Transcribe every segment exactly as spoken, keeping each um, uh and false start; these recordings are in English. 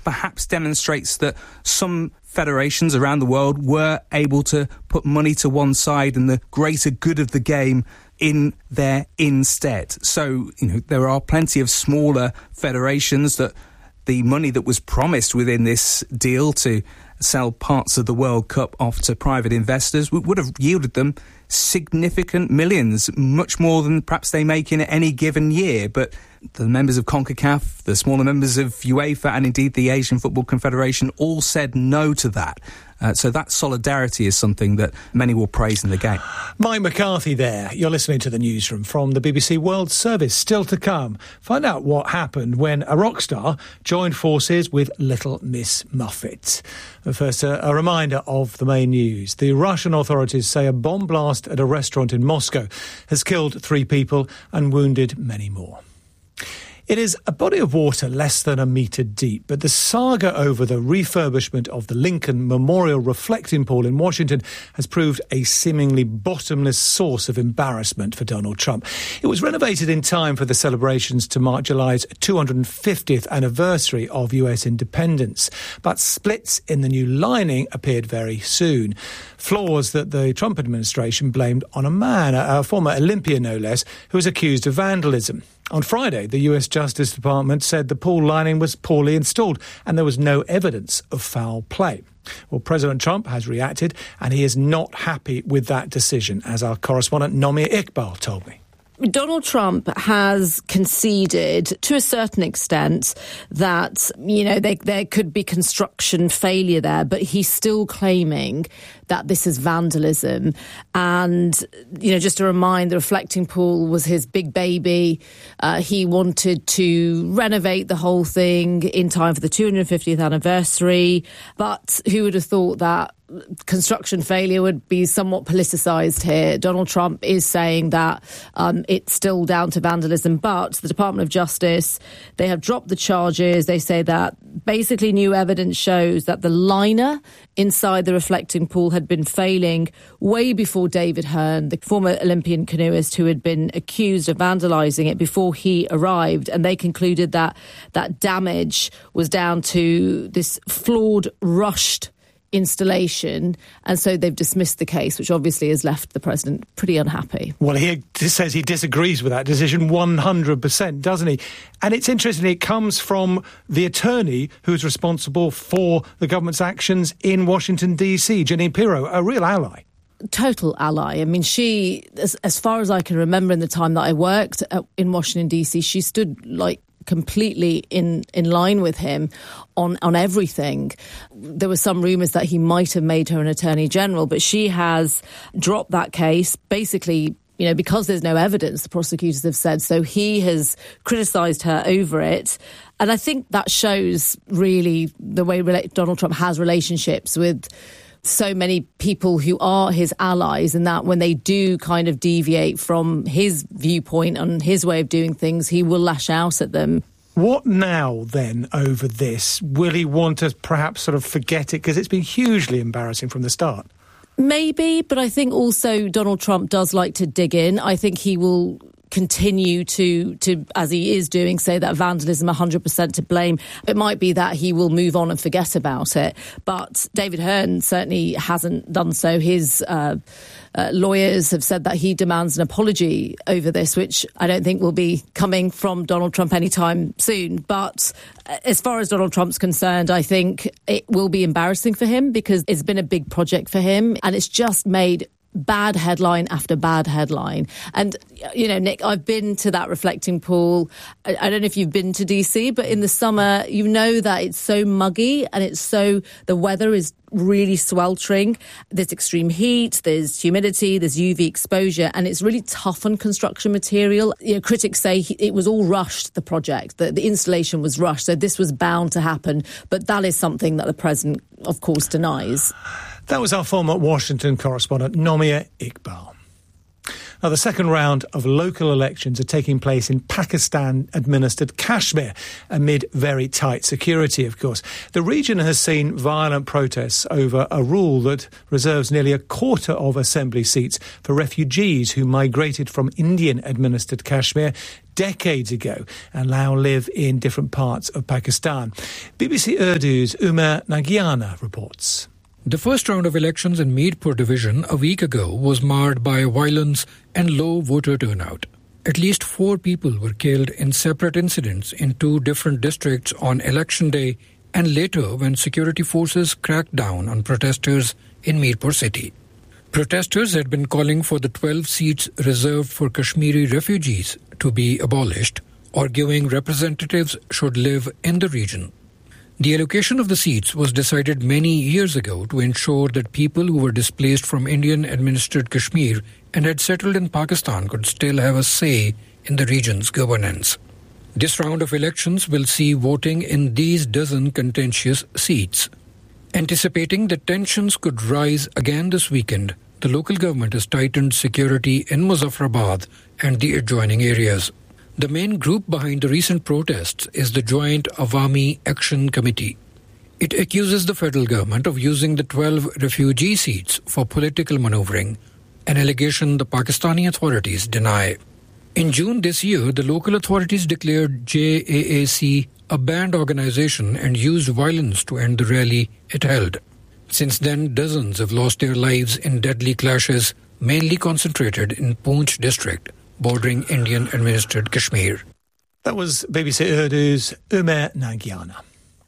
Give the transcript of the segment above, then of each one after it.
perhaps demonstrates that some federations around the world were able to put money to one side and the greater good of the game in there instead. So, you know, there are plenty of smaller federations that the money that was promised within this deal to sell parts of the World Cup off to private investors would have yielded them significant millions, much more than perhaps they make in any given year. But the members of CONCACAF, the smaller members of UEFA and indeed the Asian Football Confederation all said no to that. Uh, so that solidarity is something that many will praise in the game. Mike McCarthy there. You're listening to the newsroom from the B B C World Service. Still to come, find out what happened when a rock star joined forces with Little Miss Muffet. But first, a, a reminder of the main news. The Russian authorities say a bomb blast at a restaurant in Moscow has killed three people and wounded many more. It is a body of water less than a metre deep, but the saga over the refurbishment of the Lincoln Memorial Reflecting Pool in Washington has proved a seemingly bottomless source of embarrassment for Donald Trump. It was renovated in time for the celebrations to mark July's two hundred fiftieth anniversary of U S independence, but splits in the new lining appeared very soon. Flaws that the Trump administration blamed on a man, a former Olympian no less, who was accused of vandalism. On Friday, the U S Justice Department said the pool lining was poorly installed and there was no evidence of foul play. Well, President Trump has reacted and he is not happy with that decision, as our correspondent Nomia Iqbal told me. Donald Trump has conceded to a certain extent that, you know, they, there could be construction failure there, but he's still claiming that this is vandalism. And, you know, just to remind, the Reflecting Pool was his big baby. Uh, he wanted to renovate the whole thing in time for the two hundred fiftieth anniversary. But who would have thought that construction failure would be somewhat politicised here? Donald Trump is saying that um, it's still down to vandalism, but the Department of Justice, they have dropped the charges. They say that basically new evidence shows that the liner inside the Reflecting Pool had been failing way before David Hearn, the former Olympian canoeist who had been accused of vandalising it before he arrived. And they concluded that that damage was down to this flawed, rushed installation, and so they've dismissed the case, which obviously has left the president pretty unhappy. Well, he says he disagrees with that decision one hundred percent, doesn't he? And it's interesting, it comes from the attorney who's responsible for the government's actions in Washington, D C, Jeanine Pirro, a real ally. Total ally. I mean, she, as, as far as I can remember in the time that I worked at, in Washington, D C, she stood like completely in, in line with him on, on everything. There were some rumours that he might have made her an attorney general, but she has dropped that case, basically, you know, because there's no evidence, the prosecutors have said. So he has criticised her over it. And I think that shows really the way Donald Trump has relationships with so many people who are his allies, and that when they do kind of deviate from his viewpoint and his way of doing things, he will lash out at them. What now, then, over this? Will he want to perhaps sort of forget it? Because it's been hugely embarrassing from the start. Maybe, but I think also Donald Trump does like to dig in. I think he will continue to, to, as he is doing, say that vandalism one hundred percent to blame. It might be that he will move on and forget about it. But David Hearn certainly hasn't done so. His uh, uh, lawyers have said that he demands an apology over this, which I don't think will be coming from Donald Trump anytime soon. But as far as Donald Trump's concerned, I think it will be embarrassing for him because it's been a big project for him and it's just made bad headline after bad headline. And, you know, Nick, I've been to that Reflecting Pool. I, I don't know if you've been to D C, but in the summer, you know that it's so muggy and it's so, the weather is really sweltering. There's extreme heat, there's humidity, there's U V exposure, and it's really tough on construction material. You know, critics say he, it was all rushed, the project, the, the installation was rushed, so this was bound to happen. But that is something that the president, of course, denies. That was our former Washington correspondent, Nomia Iqbal. Now, the second round of local elections are taking place in Pakistan-administered Kashmir amid very tight security, of course. The region has seen violent protests over a rule that reserves nearly a quarter of assembly seats for refugees who migrated from Indian-administered Kashmir decades ago and now live in different parts of Pakistan. B B C Urdu's Umer Nagiana reports. The first round of elections in Mirpur division a week ago was marred by violence and low voter turnout. At least four people were killed in separate incidents in two different districts on election day and later when security forces cracked down on protesters in Mirpur city. Protesters had been calling for the twelve seats reserved for Kashmiri refugees to be abolished, arguing representatives should live in the region. The allocation of the seats was decided many years ago to ensure that people who were displaced from Indian-administered Kashmir and had settled in Pakistan could still have a say in the region's governance. This round of elections will see voting in these dozen contentious seats. Anticipating that tensions could rise again this weekend, the local government has tightened security in Muzaffarabad and the adjoining areas. The main group behind the recent protests is the Joint Awami Action Committee. It accuses the federal government of using the twelve refugee seats for political maneuvering, an allegation the Pakistani authorities deny. In June this year, the local authorities declared J A A C a banned organization and used violence to end the rally it held. Since then, dozens have lost their lives in deadly clashes, mainly concentrated in Poonch district, bordering Indian-administered Kashmir. That was B B C Urdu's Umer Nagiana.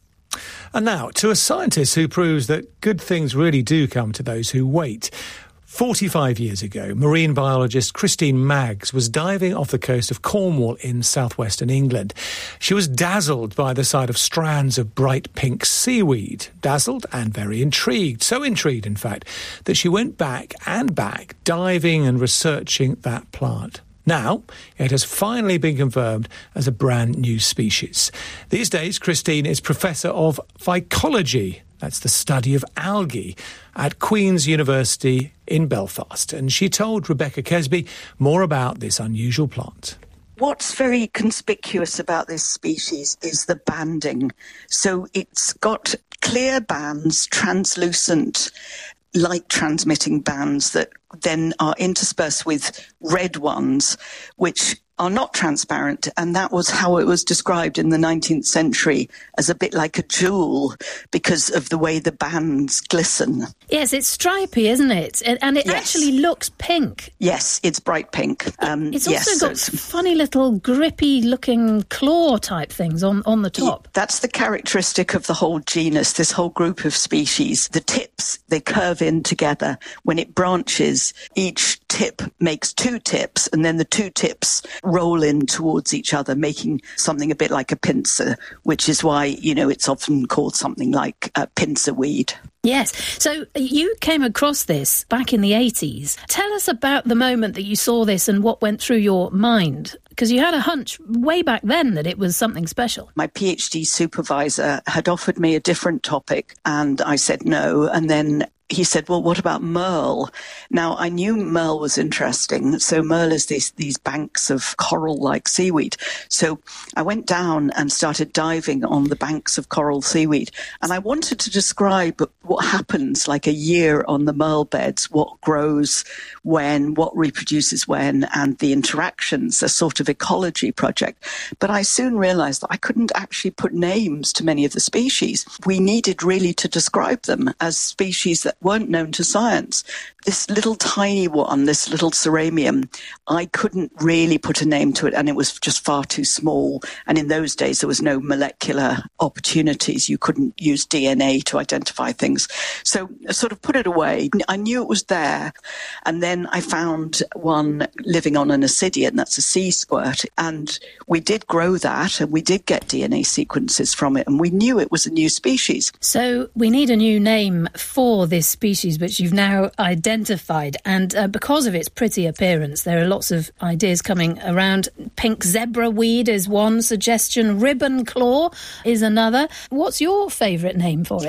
And now, to a scientist who proves that good things really do come to those who wait. forty-five years ago, marine biologist Christine Maggs was diving off the coast of Cornwall in southwestern England. She was dazzled by the sight of strands of bright pink seaweed. Dazzled and very intrigued, so intrigued, in fact, that she went back and back, diving and researching that plant. Now, it has finally been confirmed as a brand new species. These days, Christine is Professor of Phycology, that's the study of algae, at Queen's University in Belfast. And she told Rebecca Kesby more about this unusual plant. What's very conspicuous about this species is the banding. So it's got clear bands, translucent, light-transmitting bands that then are interspersed with red ones, which are not transparent, and that was how it was described in the nineteenth century, as a bit like a jewel because of the way the bands glisten. Yes, it's stripy, isn't it? And it yes. actually looks pink. Yes, it's bright pink. Um, it's also yes, got so it's, funny little grippy-looking claw-type things on, on the top. Yeah, that's the characteristic of the whole genus, this whole group of species. The tips, they curve in together. When it branches, each tip makes two tips, and then the two tips roll in towards each other, making something a bit like a pincer, which is why, you know, it's often called something like a pincer weed. Yes. So you came across this back in the eighties. Tell us about the moment that you saw this and what went through your mind, because you had a hunch way back then that it was something special. My PhD supervisor had offered me a different topic and I said no, and then he said, well, what about Merle? Now, I knew Merle was interesting. So Merle is these, these banks of coral-like seaweed. So I went down and started diving on the banks of coral seaweed. And I wanted to describe what happens like a year on the Merle beds, what grows when, what reproduces when, and the interactions, a sort of ecology project. But I soon realized that I couldn't actually put names to many of the species. We needed really to describe them as species that weren't known to science. This little tiny one, this little ceramium, I couldn't really put a name to it, and it was just far too small. And in those days, there was no molecular opportunities. You couldn't use D N A to identify things. So I sort of put it away. I knew it was there. And then I found one living on an ascidian, that's a sea squirt. And we did grow that, and we did get D N A sequences from it, and we knew it was a new species. So we need a new name for this species, which you've now identified. And uh, because of its pretty appearance, there are lots of ideas coming around. Pink zebra weed is one suggestion. Ribbon claw is another. What's your favourite name for it?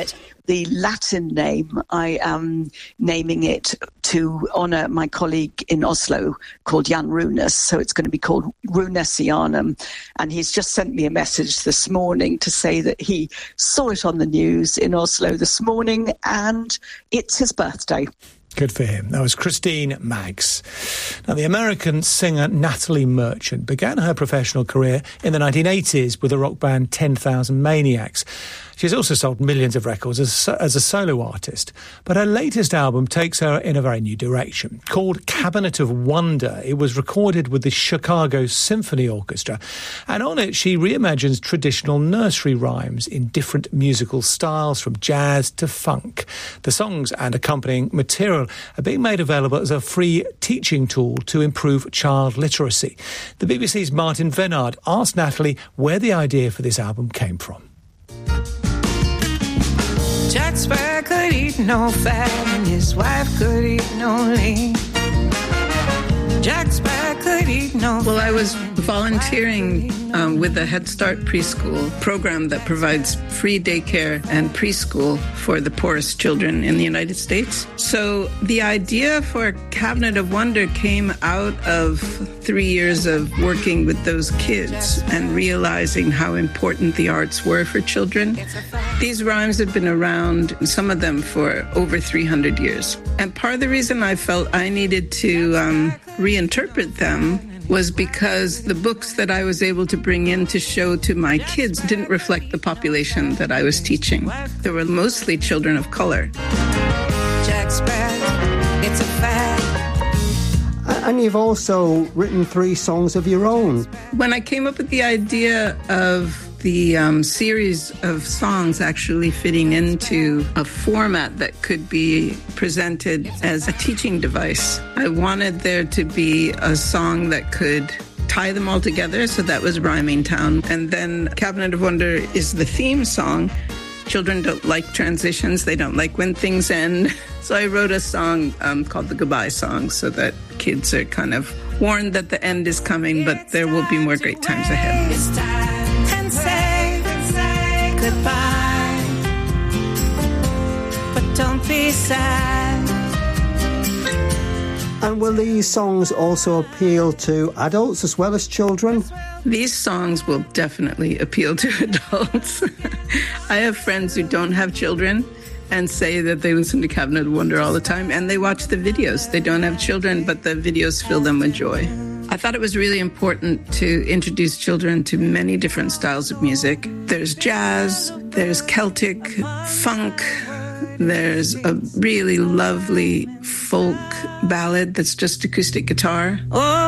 the Latin name, I am naming it to honour my colleague in Oslo called Jan Runes. So it's going to be called Runesianum. And he's just sent me a message this morning to say that he saw it on the news in Oslo this morning and it's his birthday. Good for him. That was Christine Maggs. Now, the American singer Natalie Merchant began her professional career in the nineteen eighties with the rock band ten thousand Maniacs. She's also sold millions of records as, as a solo artist. But her latest album takes her in a very new direction. Called Cabinet of Wonder, it was recorded with the Chicago Symphony Orchestra. And on it, she reimagines traditional nursery rhymes in different musical styles, from jazz to funk. The songs and accompanying material are being made available as a free teaching tool to improve child literacy. The B B C's Martin Vennard asked Natalie where the idea for this album came from. Jack Sparrow could eat no fat and his wife could eat no lean. Jack Sparrow could eat no fat. Well, I was volunteering um, with the Head Start preschool program that provides free daycare and preschool for the poorest children in the United States. So the idea for Cabinet of Wonder came out of three years of working with those kids and realizing how important the arts were for children. These rhymes have been around, some of them for over three hundred years. And part of the reason I felt I needed to um, reinterpret them was because the books that I was able to bring in to show to my kids didn't reflect the population that I was teaching. They were mostly children of color. Jack Sparrow, it's a fact. And you've also written three songs of your own. When I came up with the idea of the um, series of songs actually fitting into a format that could be presented as a teaching device, I wanted there to be a song that could tie them all together, so that was Rhyming Town. And then Cabinet of Wonder is the theme song. Children don't like transitions, they don't like when things end. So I wrote a song um, called the Goodbye Song, so that kids are kind of warned that the end is coming, but there will be more great times ahead. It's time and say, say goodbye, but don't be sad. And will these songs also appeal to adults as well as children? These songs will definitely appeal to adults. I have friends who don't have children and say that they listen to Cabinet of Wonder all the time, and they watch the videos. They don't have children, but the videos fill them with joy. I thought it was really important to introduce children to many different styles of music. There's jazz, there's Celtic, funk, there's a really lovely folk ballad that's just acoustic guitar. Oh.